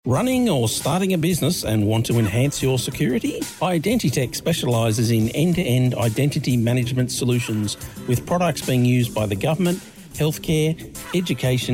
Running or starting a business and want to enhance your security? Identitech specialises in end-to-end identity management solutions with products being used by the government, healthcare, education